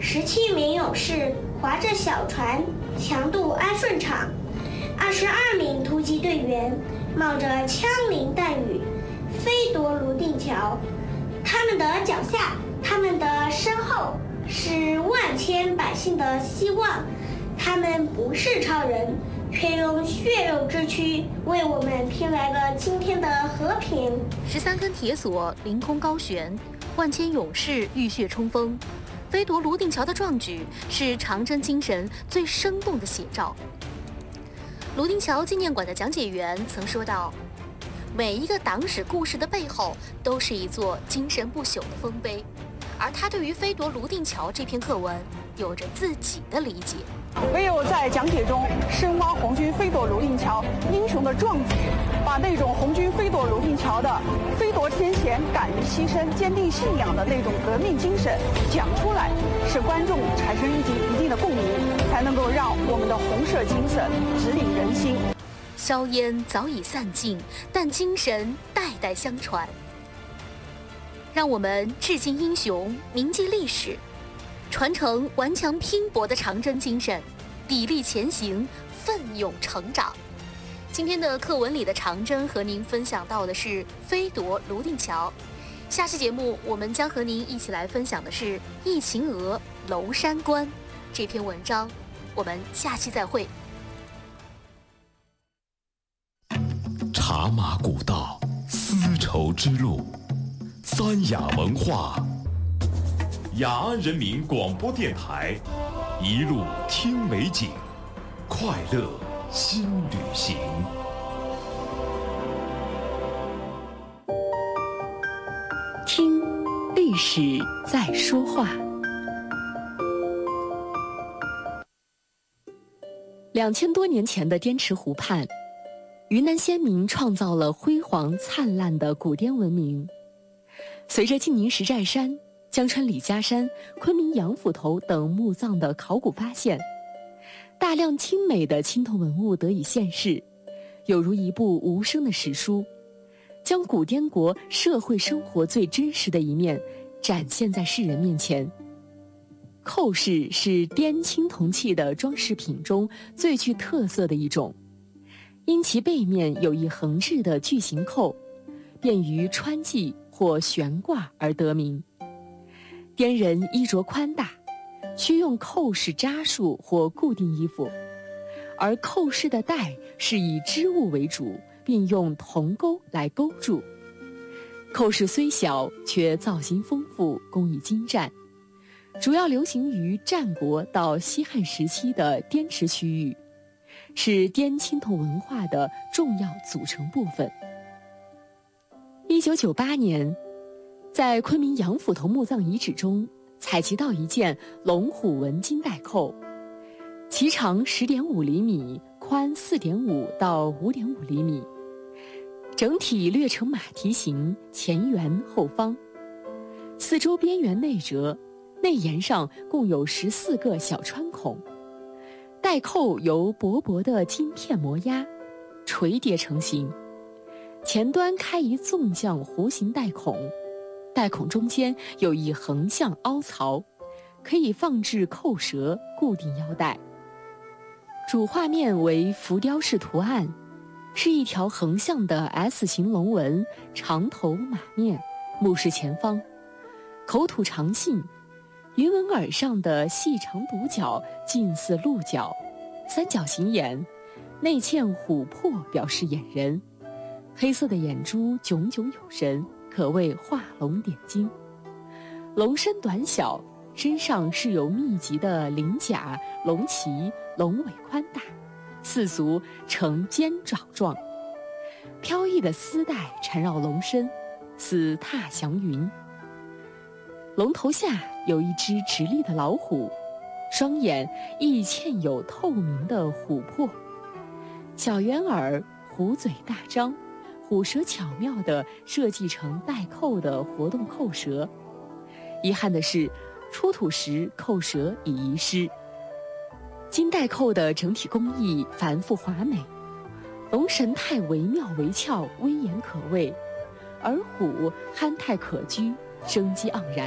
17名勇士划着小船强渡安顺场，22名突击队员冒着枪林弹雨飞夺泸定桥。他们的脚下，他们的身后是万千百姓的希望。他们不是超人，却用血肉之躯为我们拼来了今天的和平。 13根铁索凌空高悬，万千勇士浴血冲锋，飞夺泸定桥的壮举是长征精神最生动的写照。泸定桥纪念馆的讲解员曾说道，每一个党史故事的背后都是一座精神不朽的丰碑，而他对于飞夺泸定桥这篇课文有着自己的理解。 唯有在讲解中深挖红军飞夺泸定桥英雄的壮举，把那种红军飞夺泸定桥的飞夺天险、敢于牺牲、坚定信仰的那种革命精神讲出来，使观众产生一定的共鸣，才能够让我们的红色精神指引人心。 硝烟早已散尽，但精神代代相传。让我们致敬英雄，铭记历史，传承顽强拼搏的长征精神，砥砺前行，奋勇成长。今天的课文里的长征和您分享到的是飞夺泸定桥。下期节目我们将和您一起来分享的是《忆秦娥娄山关》这篇文章。我们下期再会。 茶马古道，丝绸之路，三雅文化，雅安人民广播电台，一路听美景，快乐新旅行。 听历史在说话。2000多年前的滇池湖畔，云南先民创造了辉煌灿烂的古滇文明。随着晋宁石寨山、江川李家山、昆明杨府头等墓葬的考古发现，大量精美的青铜文物得以现世，有如一部无声的史书，将古滇国社会生活最真实的一面展现在世人面前。扣饰是滇青铜器的装饰品中最具特色的一种，因其背面有一横置的巨型扣，便于穿系或悬挂而得名。滇人衣着宽大，需用扣饰扎束或固定衣服，而扣饰的带是以织物为主，并用铜钩来钩住。扣饰虽小，却造型丰富，工艺精湛，主要流行于战国到西汉时期的滇池区域，是滇青铜文化的重要组成部分。1998年，在昆明杨府头墓葬遗址中采集到一件龙虎纹金带扣，其长10.5厘米，宽4.5到5.5厘米，整体略呈马蹄形，前圆后方，四周边缘内折，内沿上共有14个小穿孔，带扣由薄薄的金片模压，垂叠成形，前端开一纵向弧形带孔，带孔中间有一横向凹槽，可以放置扣舌，固定腰带。主画面为浮雕式图案，是一条横向的 S 型龙纹，长头马面，目视前方，口吐长信，云纹耳上的细长独角近似鹿角，三角形眼，内嵌琥珀表示眼人，黑色的眼珠炯炯有神，可谓画龙点睛。龙身短小，身上是有密集的鳞甲、龙鳍，龙尾宽大，四足呈尖爪状，飘逸的丝带缠绕龙身，似踏祥云。龙头下有一只直立的老虎，双眼亦嵌有透明的琥珀，小圆耳，虎嘴大张，虎舌巧妙地设计成带扣的活动扣舌。遗憾的是，出土时扣舌已遗失。金带扣的整体工艺繁复华美，龙神态惟妙惟肖，威严可畏，而虎憨态可掬，生机盎然。